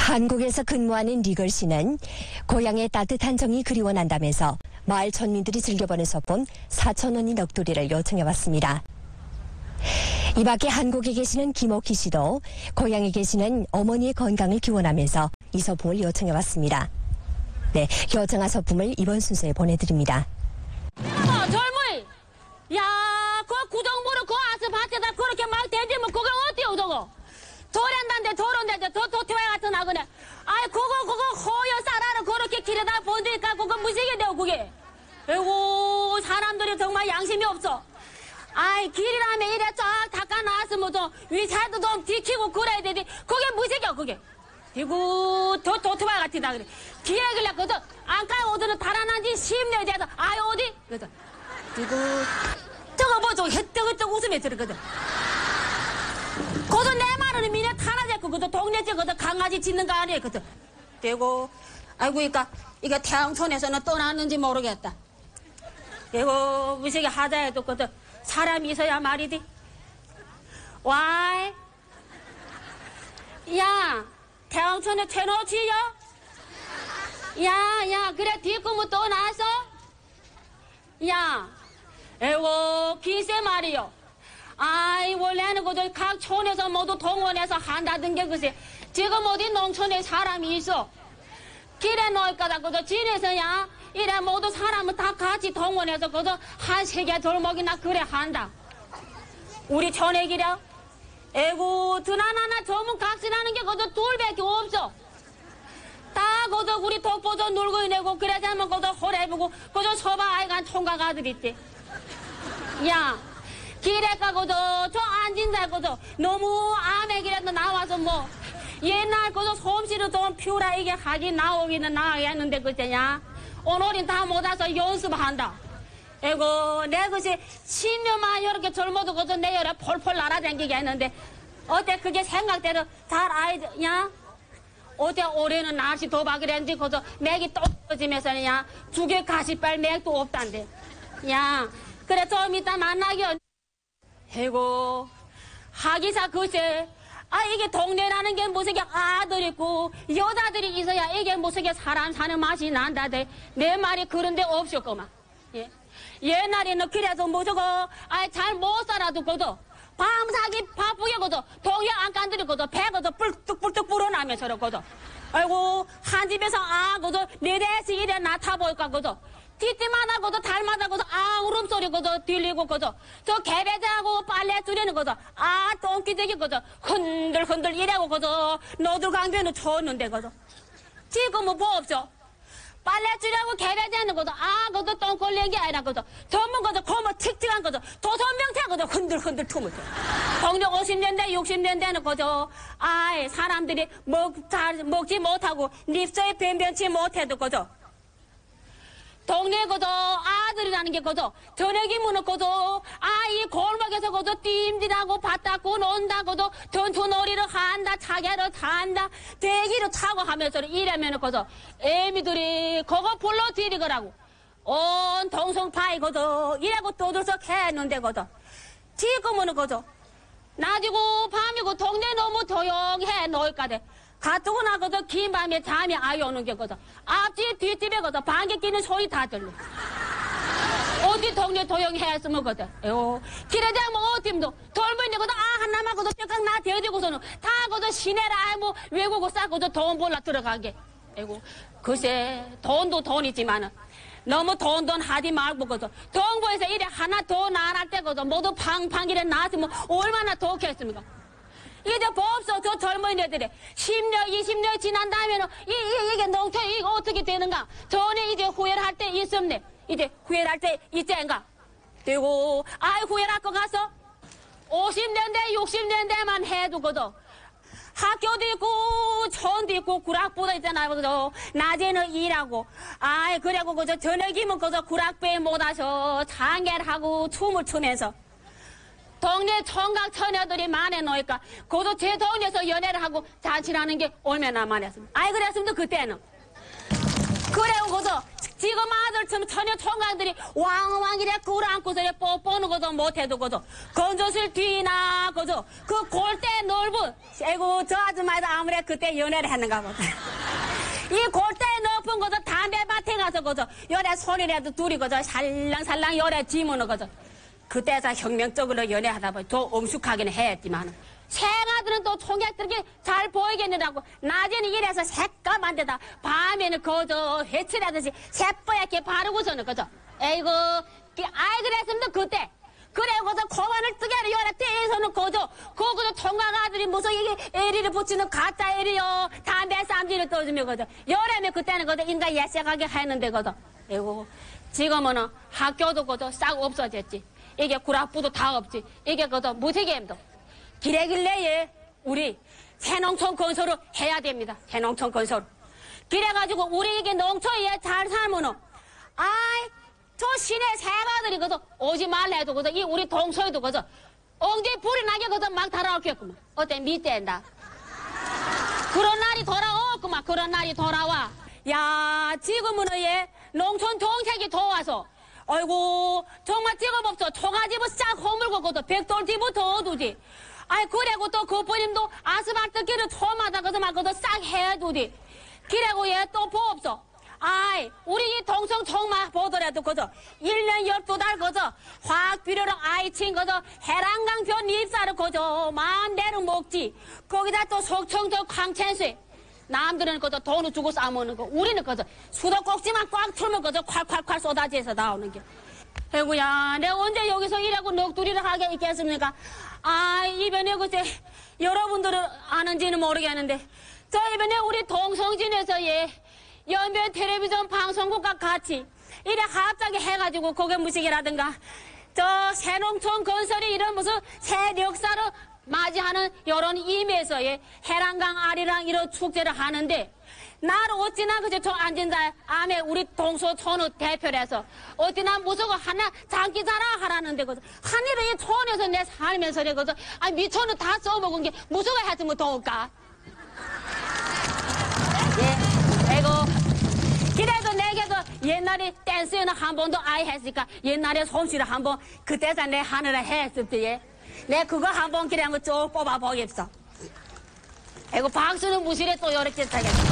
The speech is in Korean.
한국에서 근무하는 리걸 씨는 고향의 따뜻한 정이 그리워난다면서 마을 전민들이 즐겨보는 소품 4,000원이 넋두리를 요청해왔습니다. 이 밖에 한국에 계시는 김옥희 씨도 고향에 계시는 어머니의 건강을 기원하면서 이 소품을 요청해왔습니다. 네, 요청한 소품을 이번 순서에 보내드립니다. 젊은이! 야, 그 구정부를 그 아스팔트에다 그렇게 막 대지면 그게 어때요, 저거? 저런단데 저런데 저 도티와이 같은 아그네. 아이, 그거 허여 쌀알을 그렇게 길에다 번지니까 그거 무시게 돼요, 그게. 아이고, 사람들이 정말 양심이 없어. 아이, 길이라면 이래 쫙 닦아놨으면 좀 위차도 좀 지키고 그래야 되지. 그게 무시겨, 그게. 이고, 저 도티와이 같다, 그래. 기획을래, 그저, 안까 오늘은 달아난 지 10년 돼서, 아이, 어디? 그저, 이고, 저거 뭐, 저거 헷떡het떡 웃음이 들었거든. 그저 내 말은 미래 타나졌고, 그저 동네집, 그저 강아지 짖는 거 아니에요, 그저. 되고, 아이고, 이거 태양촌에서는 떠났는지 모르겠다. 이거, 무식이 하자 해도, 그저, 사람이 있어야 말이지. 와이. 야, 태양촌에 최노치요? 야, 그래, 뒷꿈을 또 나서? 야, 에고, 기세 말이요. 아이, 원래는 그저 각 촌에서 모두 동원해서 한다던 게 글쎄, 지금 어디 농촌에 사람이 있어. 길에 놓을까다 그저 진에서야, 이래 모두 사람은 다 같이 동원해서 그저 한 세 개 돌목이나 그래 한다. 우리 촌에 길이야. 에고, 드나나나 전문 각시라는 게 그저 둘밖에 없어. 다 그저 우리 독보조 놀고 이내고 그래야만 그저 호래보고 그저 서봐 아이가 총각 아들 있대. 야, 길에 가 그저 저 앉은 자 그저 너무 암에 길에도 나와서 뭐 옛날 그저 솜씨를 좀 피우라 이게 하긴 나오기는 나겠는데 그제냐 오늘은 다 못 와서 연습한다. 에고 내 것이 10년만 이렇게 젊어도 그저 내 열에 폴폴 날아다니게 했는데 어때 그게 생각대로 잘 아이냐? 어때 올해는 날씨 도박이랬는지 그저 맥이 떨어지면서 야 죽에 가시빨 맥도 없단데. 야 그래 좀 이따 만나게. 해고 하기사 글쎄 아 이게 동네라는 게 무슨 게 아들 있고 여자들이 있어야 이게 무슨 게 사람 사는 맛이 난다대. 내 말이 그런데 없었구만. 예. 옛날에는 그래서 뭐저거 잘 못 살아도 그저 밤사기 바쁘게 그저 동해 안간들이 그저 배 그저 뿔뚝뿔뚝 불어나면서 그저 아이고 한 집에서 그저 네 대씩 이래 나타볼까 그저 뒷집마다 그저 달마다 그저 울음소리 그저 들리고 그저 저 개배제하고 빨래줄에는 그저 똥기저귀 그저 흔들흔들 이래고 그저 너들강변을 쳤는데 그저 지금은 뭐 없죠. 빨래줄하고 개배제는 거죠. 그것도 똥 걸린 게 아니라 거죠. 전문 거죠. 고모 칙칙한 거죠. 도선명태 거죠. 흔들흔들 tum을. 동네 50년대, 60년대는 거죠. 사람들이 먹지 못하고 립서에 변변치 못해도 거죠. 동네 거죠. 아들이라는 게 거죠. 저녁이면은 거죠. 이 골목에서 거죠. 띠임질하고 밭 닦고 논다 거죠. 전투놀이를 한다. 차게를 탄다. 대기를 차고 하면서 이러면은 거죠. 애미들이 그거 불러들이거라고. 온 동성파이 거죠. 이라고 떠들썩 했는데 거죠. 지금은 거죠. 낮이고 밤이고 동네 너무 조용해 놓을까대. 가뜩고 나거든 긴 밤에 잠이 아예 오는 게 거든 앞집 뒷집에 거든 방귀 끼는 소리 다 들려. 어디 동네 도용했으면 거든 길에 대면 어팀도 돌보이네 거든 하나만 거든 뼈깍 나 대지고서는 다 거든 시내라 뭐 외국어 싸고든 돈 벌라 들어가게. 글쎄 돈도 돈이지만은 너무 돈 하지 말고 거든 동부에서 이래 하나 더 나갈 때 거든 모두 팡팡 이래 나왔으면 얼마나 좋겠습니까. 이제 법서 저 젊은 애들이 10년, 20년 지난 다음에는 이게 농촌 이거 어떻게 되는가? 전에 이제 후회를 할 때 있었네. 이제 후회를 할 때 있자인가? 그리고 후회를 할 거 가서 50년대, 60년대만 해도 그저 학교도 있고 촌도 있고 구락보다 있잖아요. 그저 낮에는 일하고 그래고 그저 저녁이면 그저 구락배에 못 와서 장애를 하고 춤을 추면서 동네 총각 처녀들이 많이 놓으니까 그도 제 동네에서 연애를 하고 잔치를 하는 게 얼마나 많았습니다. 그랬습니다 그때는. 그래고 그도 지금 아들처럼 전혀 총각들이 왕왕이래 끌어안고서 뽀뽀는 것도 못해도 거죠. 건조실 뒤나 거죠. 그 골대 넓은 아이고 저 아줌마도 아무래 그때 연애를 했는가 보다. 이 골대 높은 거죠. 담배밭에 가서 거죠. 열에 소리라도 둘이 거죠. 살랑살랑 열에 지무는 거죠. 그때서 혁명적으로 연애하다 보니 더 엄숙하기는 했지만 생아들은 또 총각들에게 잘 보이겠느라고 낮에는 이래서 새까만 데다 밤에는 거저 해치라듯이 새뽀얗게 바르고서는 거죠. 에이구 아이 그랬습니다 그때. 그래 거저 고만을 뜨게 열에 떼서는 거저 거기서 총각 아들이 무슨 이게 애리를 붙이는 가짜 애리요 담배 쌈지를 떠주면 거저 열에면 그때는 거저 인간 예색하게 했는데 거저 에이구 지금은 학교도 거저 싹 없어졌지. 이게 구락부도 다 없지. 이게 거저 무지개임도 기래길래에 우리 새농촌 건설을 해야 됩니다. 새농촌 건설. 그래가지고 우리 이게 농촌에 잘 살면은 아이 저 시내 새가들이 거저 오지 말라 해도 거저 이 우리 동서에도 거저 엉덩이 불이 나게 거저 막 달아올겠구만. 어때 밑댄다. 그런 날이 돌아오구만. 그런 날이 돌아와. 야 지금은 얘 농촌 정책이 도와서 아이고 정말 지금 없어. 총아집을 싹 허물고 거저 백돌집부터 어두지. 아이 그래고 또 그뿐임도 아스팔트 길을 초마다 거저 막 거저 싹 해두지. 그래고 얘 또 보 없어. 아이 우리 이 동성 총마 보더라도 거저 1년 12달 거저 화학비료랑 아이친 거저 해랑강변 잎사를 거저 마음대로 먹지. 거기다 또 속청도 광천수에 남들은 거저 돈을 주고 싸먹는 거 우리는 거저 수도꼭지만 꽉 틀면 거저 콸콸콸 쏟아져서 나오는 게. 아이고야 내가 언제 여기서 이라고 넋두리를 하게 있겠습니까. 아 이번에 글쎄 여러분들은 아는지는 모르겠는데 저 이번에 우리 동성진에서 연변 텔레비전 방송국과 같이 이래 갑자기 해가지고 고개무식이라든가 저 새농촌 건설이 이런 무슨 새 역사를 맞이하는 이런 임에서 해랑강 아리랑 이런 축제를 하는데 나를 어찌나 그저 저 앉은 자 암에 우리 동서촌의 대표를 해서 어찌나 무서워 하나 장기 자랑하라는데 그저 한일을 이 촌에서 내 살면서 그저 아 미천은 다 써먹은 게 무서워 했으면 더울까. 아이고 그래도 내게도 옛날에 댄스는 한 번도 아예 했으니까 옛날에 솜씨를 한번 그때서 내 하늘에 했을 때에 내 그거 한번 그래 한번 쭉 뽑아보겠어. 아이고 박수는 무실에 또 이렇게 타겠어.